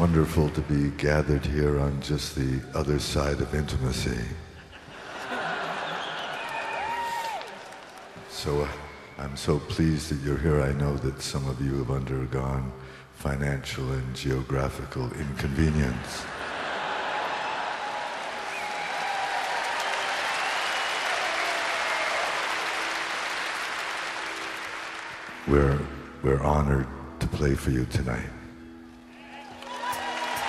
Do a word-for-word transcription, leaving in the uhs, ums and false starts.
wonderful to be gathered here on just the other side of intimacy. So uh, I'm so pleased that you're here. I know that some of you have undergone financial and geographical inconvenience. We're, we're honored to play for you tonight.